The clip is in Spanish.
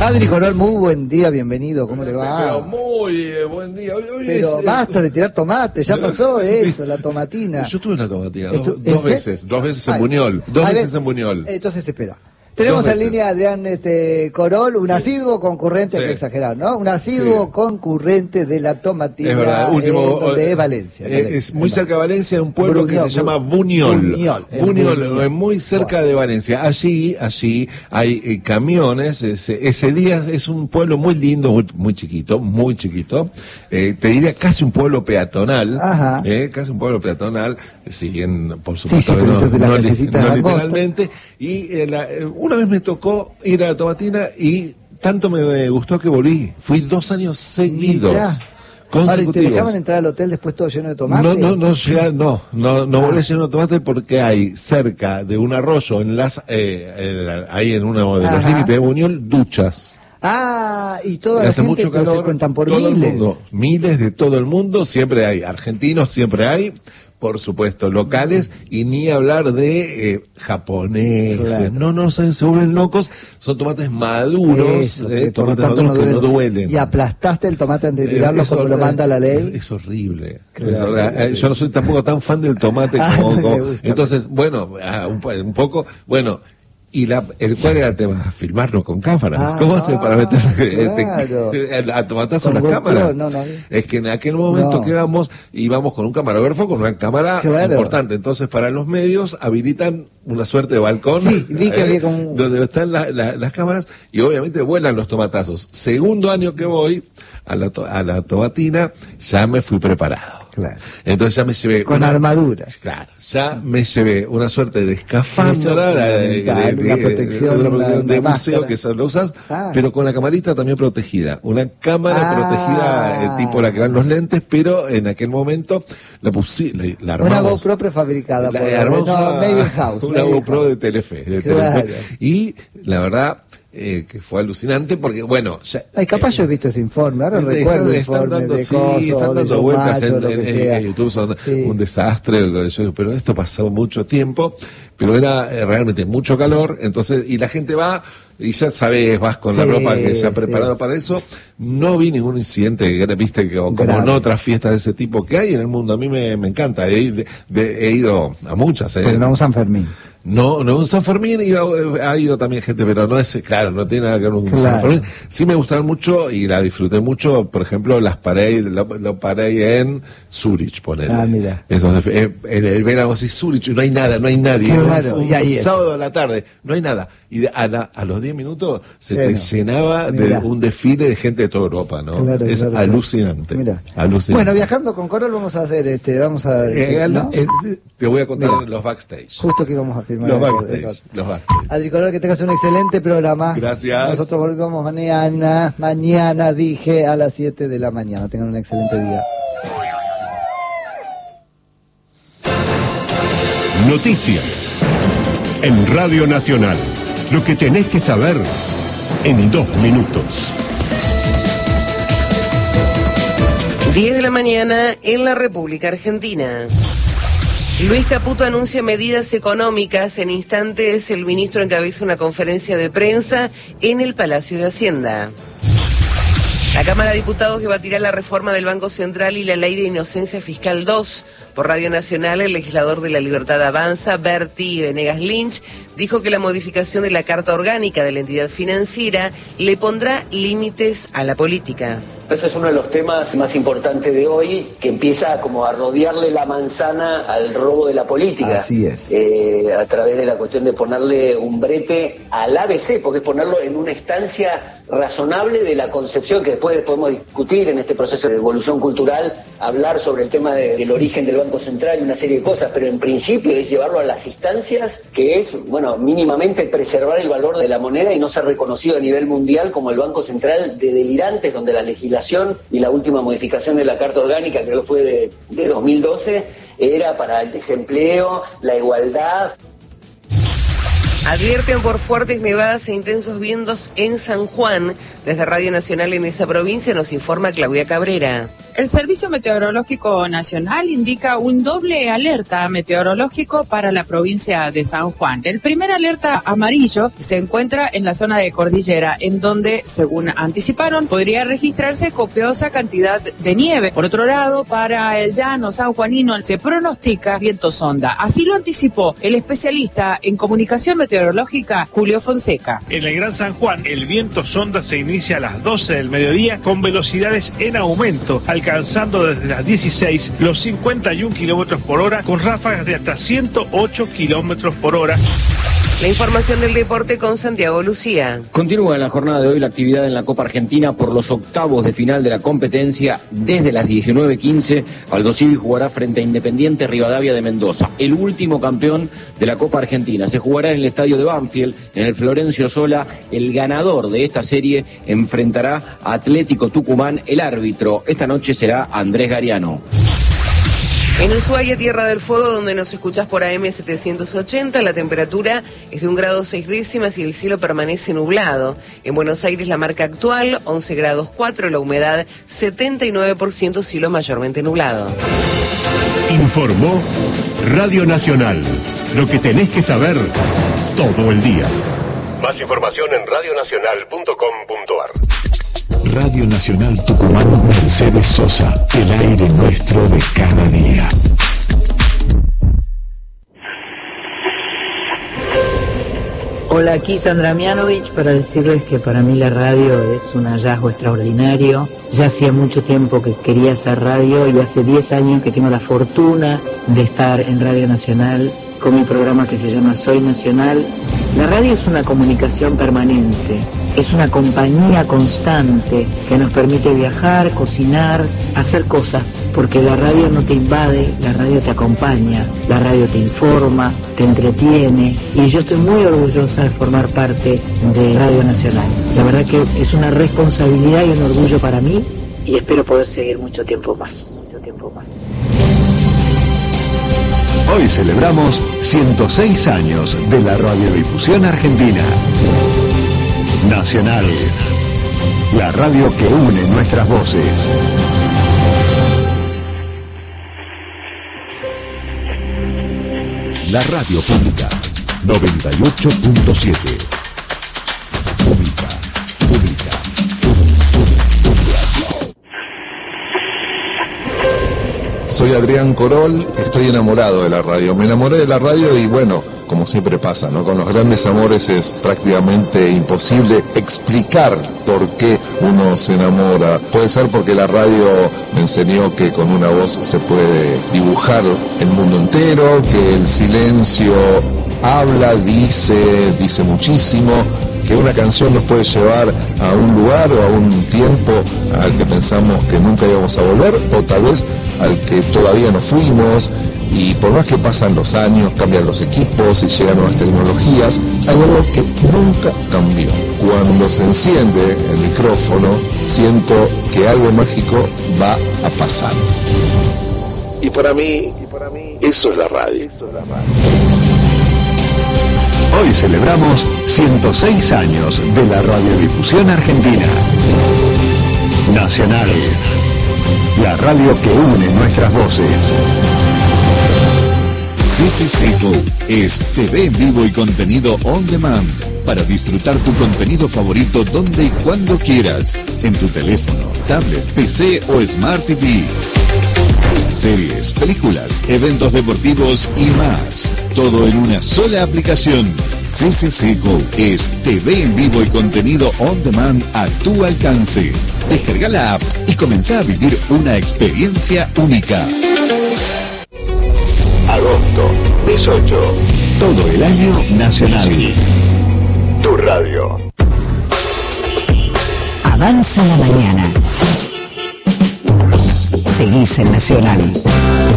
Adri Corol, muy buen día, bienvenido, ¿cómo le va? Pero muy buen día. Pero basta de tirar tomate, ya pasó eso, la tomatina. Yo tuve una tomatina, dos veces en Buñol, Entonces espera. Tenemos en línea a Adrián Corol, un asiduo concurrente, hay que exagerar, ¿no? Un asiduo concurrente de la tomatina, es verdad, donde es Valencia. Es muy cerca de Valencia, un pueblo que se llama Buñol. Buñol, muy cerca de Valencia. Allí hay camiones, ese día es un pueblo muy lindo, muy chiquito, te diría casi un pueblo peatonal, casi un pueblo peatonal, si bien, por supuesto, no literalmente, y una vez me tocó ir a la tomatina y tanto me gustó que volví. Fui 2 años seguidos. Ahora, ¿te dejaban entrar al hotel después todo lleno de tomate? No volví lleno de tomate porque hay cerca de un arroyo, ahí en uno de los límites de Buñol, duchas. Y toda la gente mucho calor, se cuentan por todo miles. El mundo, miles de todo el mundo, siempre hay argentinos, siempre hay, por supuesto, locales, y ni hablar de japoneses. Claro. No, se vuelven locos, son tomates maduros, tomates maduros que no duelen. Y aplastaste el tomate antes de tirarlo como lo manda la ley. Es horrible. Claro. Yo no soy tampoco tan fan del tomate como entonces, bueno, un poco, bueno. ¿Y cuál era el tema? Filmarlo con cámaras. ¿Cómo hace para meter a tomatazo las cámaras? No. Es que en aquel momento que íbamos con un camarógrafo, con una cámara importante. Entonces, para los medios, habilitan una suerte de balcón donde están las cámaras y obviamente vuelan los tomatazos. Segundo año que voy a la tomatina, ya me fui preparado. Claro. Entonces ya me llevé con armaduras. Claro, ya me llevé una suerte de escafandra, una protección de buceo que lo usas, pero con la camarita también protegida. Una cámara protegida, tipo la que van los lentes, pero en aquel momento la armamos. Una GoPro prefabricada. Made in house. Una GoPro de Telefe. Y la verdad, que fue alucinante porque, bueno... capaz yo he visto ese informe, ahora recuerdo están dando vueltas en YouTube, son un desastre, pero esto pasó mucho tiempo, pero era realmente mucho calor, entonces, y la gente va... Y ya sabes, vas con la ropa que ya preparada para eso. No vi ningún incidente, viste, como en otras fiestas de ese tipo que hay en el mundo. A mí me encanta. He ido a muchas. Pero no un San Fermín. No, un San Fermín ha ido también gente, pero no es, claro, no tiene nada que ver con un San Fermín. Sí me gustaron mucho y la disfruté mucho, por ejemplo, las lo paré en Zurich, ponele. Mira. El verano así, Zurich, no hay nadie. Un sábado a la tarde, no hay nada. Y a los 10 minutos se te llenaba de un desfile de gente de toda Europa, ¿no? Claro, es alucinante. Mira. Alucinante. Bueno, viajando con Corol vamos a hacer te voy a contar los backstage. Justo que íbamos a filmar. Los backstage. Adri Corol, que tengas un excelente programa. Gracias. Nosotros volvemos mañana dije a las 7 de la mañana. Tengan un excelente día. Noticias en Radio Nacional. Lo que tenés que saber en 2 minutos. 10 de la mañana en la República Argentina. Luis Caputo anuncia medidas económicas. En instantes, el ministro encabeza una conferencia de prensa en el Palacio de Hacienda. La Cámara de Diputados debatirá la reforma del Banco Central y la Ley de Inocencia Fiscal 2. Por Radio Nacional, el legislador de La Libertad Avanza, Berti Venegas Lynch, dijo que la modificación de la Carta Orgánica de la entidad financiera le pondrá límites a la política. Ese es uno de los temas más importantes de hoy, que empieza como a rodearle la manzana al robo de la política. Así es. A través de la cuestión de ponerle un brete al ABC, porque es ponerlo en una instancia razonable de la concepción que después podemos discutir en este proceso de evolución cultural, hablar sobre el tema del origen del Banco Central y una serie de cosas, pero en principio es llevarlo a las instancias que es, mínimamente preservar el valor de la moneda y no ser reconocido a nivel mundial como el Banco Central de delirantes, donde la legislación y la última modificación de la Carta Orgánica, creo que fue de 2012, era para el desempleo, la igualdad. Advierten por fuertes nevadas e intensos vientos en San Juan. Desde Radio Nacional en esa provincia nos informa Claudia Cabrera. El Servicio Meteorológico Nacional indica un doble alerta meteorológico para la provincia de San Juan. El primer alerta amarillo se encuentra en la zona de cordillera, en donde, según anticiparon, podría registrarse copiosa cantidad de nieve. Por otro lado, para el llano sanjuanino se pronostica viento sonda. Así lo anticipó el especialista en comunicación meteorológica Julio Fonseca. En el Gran San Juan, el viento sonda se inicia a las 12 del mediodía con velocidades en aumento, alcanzando desde las 16 los 51 kilómetros por hora, con ráfagas de hasta 108 kilómetros por hora. La información del deporte con Santiago Lucía. Continúa en la jornada de hoy la actividad en la Copa Argentina por los octavos de final de la competencia. Desde las 19:15, Aldosivi jugará frente a Independiente Rivadavia de Mendoza. El último campeón de la Copa Argentina se jugará en el estadio de Banfield, en el Florencio Sola. El ganador de esta serie enfrentará a Atlético Tucumán. El árbitro esta noche será Andrés Gariano. En Ushuaia, Tierra del Fuego, donde nos escuchás por AM 780, la temperatura es de 1 grado 6 décimas y el cielo permanece nublado. En Buenos Aires, la marca actual, 11 grados 4, la humedad 79%, cielo mayormente nublado. Informó Radio Nacional. Lo que tenés que saber todo el día. Más información en radionacional.com.ar. Radio Nacional Tucumán, Mercedes Sosa, el aire nuestro de cada día. Hola, aquí Sandra Mianovich para decirles que para mí la radio es un hallazgo extraordinario. Ya hacía mucho tiempo que quería hacer radio y hace 10 años que tengo la fortuna de estar en Radio Nacional con mi programa que se llama Soy Nacional. La radio es una comunicación permanente, es una compañía constante que nos permite viajar, cocinar, hacer cosas, porque la radio no te invade, la radio te acompaña, la radio te informa, te entretiene, y yo estoy muy orgullosa de formar parte de Radio Nacional. La verdad que es una responsabilidad y un orgullo para mí, y espero poder seguir mucho tiempo más. Hoy celebramos 106 años de la radiodifusión argentina. Nacional, la radio que une nuestras voces. La radio pública, 98.7. Pública. Soy Adrián Corol, estoy enamorado de la radio. Me enamoré de la radio y bueno, como siempre pasa, ¿no? Con los grandes amores es prácticamente imposible explicar por qué uno se enamora. Puede ser porque la radio me enseñó que con una voz se puede dibujar el mundo entero, que el silencio habla, dice muchísimo, que una canción nos puede llevar a un lugar o a un tiempo al que pensamos que nunca íbamos a volver, o tal vez al que todavía no fuimos, y por más que pasan los años, cambian los equipos y llegan nuevas tecnologías, hay algo que nunca cambió. Cuando se enciende el micrófono, siento que algo mágico va a pasar. Y para mí, eso es la radio. Hoy celebramos 106 años de la radiodifusión argentina. Nacional, la radio que une nuestras voces. CCC Go es TV en vivo y contenido on demand para disfrutar tu contenido favorito donde y cuando quieras, en tu teléfono, tablet, PC o Smart TV. Series, películas, eventos deportivos y más. Todo en una sola aplicación. CCC Go es TV en vivo y contenido on demand a tu alcance. Descarga la app y comenzá a vivir una experiencia única. Agosto, 18. Todo el año nacional. Tu radio. Avanza la mañana. Seguís en Nacional.